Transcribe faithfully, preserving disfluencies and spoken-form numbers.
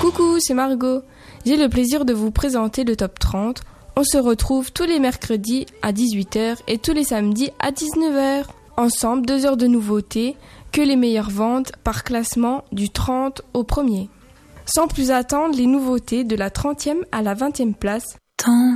Coucou, c'est Margot. J'ai le plaisir de vous présenter le Top trente. On se retrouve tous les mercredis à dix-huit heures et tous les samedis à dix-neuf heures. Ensemble, deux heures de nouveautés, que les meilleures ventes par classement du trente au premier. Sans plus attendre, les nouveautés de la trentième à la vingtième place. Tant